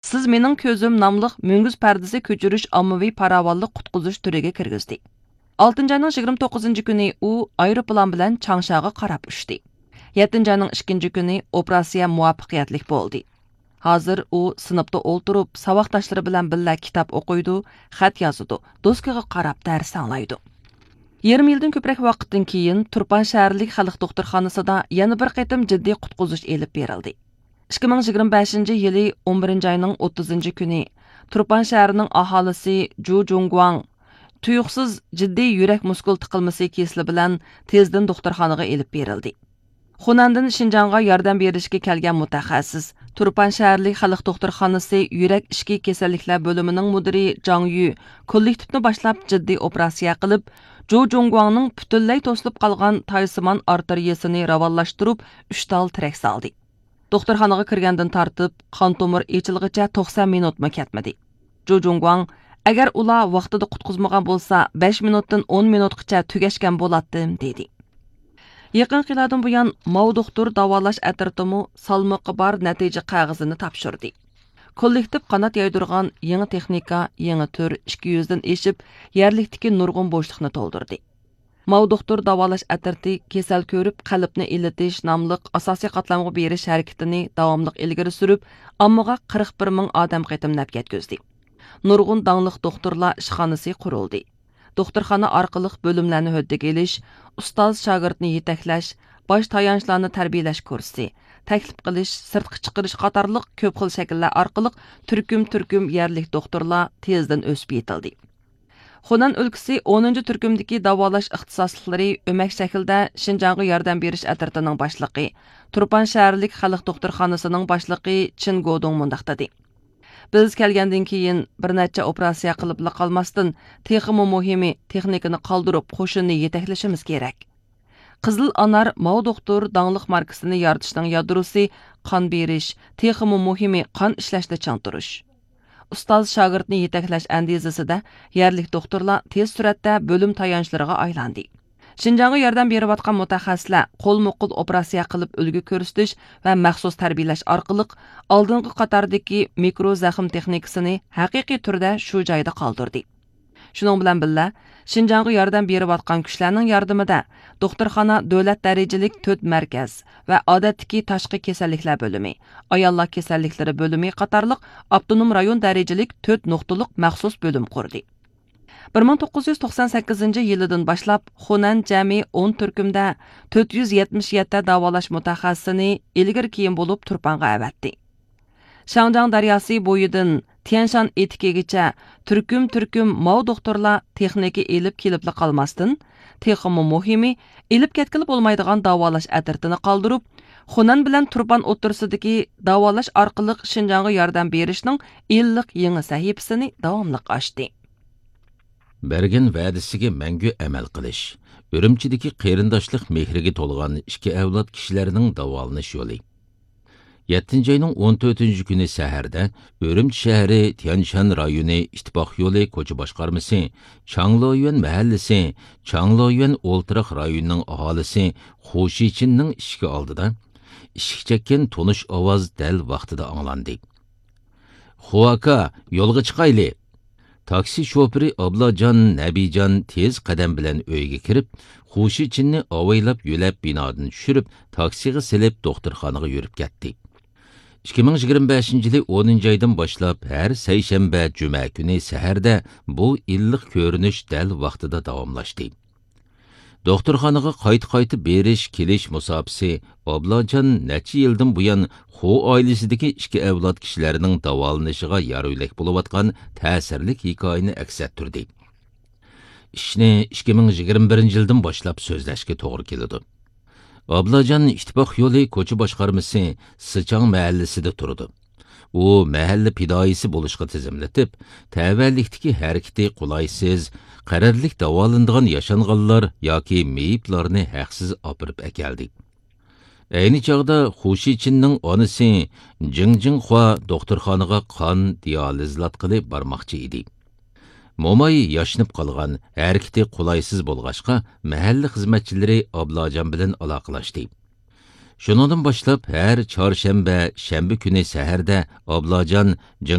Siz mening ko'zim nomliq Müngiz pardasi ko'chirish ommaviy paravollik qutqizish turiga kirgizdi. 6 ayning 29 kuni u aeroplan bilan Changshaga qarab uchdi. 7 ayning 2 kuni operatsiya muvaffaqiyatli bo'ldi. Hozir u sinfda o'ltirib, saboqdoshlari bilan birga kitob o'qiydi, xat yozadi, doskaga qarab dars anglaydi. 20 yildan ko'proq vaqtdan keyin Turpan shaharlik xalq doktorxonasida yana bir qatim jiddiy qutqizish elib berildi. 2025 yili 11 ayning 30 kuni Turpan shahrining aholisi Ju Jungguang tuyuqsiz jiddiy yurak muskul tiqilmasi kesili bilan tezdan doktorxonaga elib berildi. Xunandan Şinjanğa yordam berishga kelgan mutaxassis Turpan shaharlik xalq doktorxonasi yurak ishki kasalliklar bo'limining mudiri Zhang Yu kollektivni boshlab jiddiy operatsiya qilib, Ju Jungguangning butunlay to'silib qolgan taysimon arteriyasini ravonlashtirib, 3 tal tirak saldi. Doktorxonaga kirgandan tortib, qon tomir echilgicha 90 minutma ketmadi. Ju Jungguang agar ular vaqtida qutqizmagan bo'lsa, 5 minutdan 10 minutgacha tugashgan bo'lardim, dedi. Yaqin qiladan buyon Mao doktor davolash atirtimi salmoqi bor natija qog'ozini topshirdi. Kollektiv qanot yaydirgan yangi texnika, yangi tur 200 dan eshib, yerlikdagi nurg'un bo'shliqni to'ldirdi. Mao doktor davolash atirti kasal ko'rib qalbni ilitish nomliq asosiy qatlamga berish harakatini davomli ilgari surib, ommaga 41 ming odam qatimlab yetkazdi. Nurg'un dangliq doktorlar ishxonasi qurildi. Doktorxona orqali bo'limlarni huddiga elish, ustoz shogirdni yetaklash, bosh tayanchlarni tarbiyalash kursi, taklif qilish, sirtqi chiqarish qatorliq ko'p xil shakllar orqali turkum yerlik doktorlar tezdan o'sib yetildi. Xunan o'lkasi 10-turkumdagi davolash ixtisosliklari o'mak shaklda Şinjanğa yordam berish atirtining boshlig'i, Turpan shaharlik xalq doktorxonasining boshlig'i Chin Godong mundaq dedi. Biz kelgandan keyin bir necha operatsiya qilib qolmasdan, texmi muhimi texnikani qoldirib qo'shinni yetaklashimiz kerak. Qizil anar Mao doktor dangliq markasini yaratishning yadrosi qon berish, texmi muhimi qon ishlashda chantirish. Ustoz shogirdni yetaklash andizasida yerlik doktorlar tez suratda bo'lim tayanchlariga aylandi. Şinjanğa yordam berayotgan mutaxassislar qo'l-muqul operatsiya qilib ulgu ko'rsatish va maxsus tarbiyalash orqali oldingi qatordagi mikro zaxm texnikasini haqiqiy turda shu joyda qoldirdi. Shuning bilan birga Şinjanğa yordam berayotgan kuchlarning yordamida doktorxona davlat darajalik 4 markaz va odatdagi tashqi kasalliklar bo'limi, ayollar kasalliklari bo'limi qatorliq avtonom rayon darajalik 4 nuqtaliq maxsus bo'lim qurdi. 1998 yilidan boshlab Xunan jami 10 turkumda 477 davolash mutaxassisini ilgari keyin bo'lib Turpanga avatdi. Shangjiang daryosi bo'yidan Tianshan etikigacha turkum Mao doktorlar texnika elib kelib qolmasdan, texmi muhimi elib ketkili bo'lmaydigan davolash atirtini qoldirib, Xunan bilan Turpan o'tirsidagi davolash orqali Şinjanğa yordam berishning illiq yangi sahifasini davomli ochdi. Bergen va'dasiga mangu amal qilish, Urumchidagi qarindoshlik mehriga to'lgan ikki avlod kishilarining davolanish yo'li. 7 ayning 14 kuni saharda Urumchi shahri Tianshan rayoni ittifoq yo'li ko'cha boshqarmasi, Changloyuan mahallasi, Changloyuan o'ltiroq rayonining aholisi Xo'shichinning ishki oldida ishki chekkan tonish ovoz dal vaqtida anglandi. "Xuaka, yo'lga chiqayli." Taksi şoförü Ablacan Nabijan tez qadam bilan uyga kirib, Xo'shichinni avaylab yo'lab binodan tushirib, taksiga silib doktorxonaga yurib ketdi. 2025 yili 10 oydan boshlab har seshanba, juma kuni saharda bu illiq ko'rinish dal vaqtida davomlashdi. Doktorxonaga qaytib berish kelish musofasi Ablajan necha yildan buyon Xo oilasidagi ikki avlod kishilarining davolanishiga yaroylik bo'layotgan ta'sirli hikoyani aks ettirdi. Ishni 2021 yildan boshlab so'zlashga to'g'ri keladi. Ablajan ittifoq yo'li ko'cha boshqarmasi Sichang mahallasida turadi. U mahalla fidoyisi bo'lishga tizimlatib, tavallikdagi harakati qulaysiz, qarorlik davolanadigan yashanganlar yoki meyiblarni haqsiz opirib akeldi. Ayni chog'da Xo'shichinning onasi Jingjinghua doktorxonaga qon dializlatqili bormoqchi edi. Mo'may yashnib qolgan, harakati qulaysiz bo'lg'achqa mahalla xizmatchilari Ablajan bilan aloqalashdi. Shundan boshlab har chorshanba, shanba kuni saharda Ablajan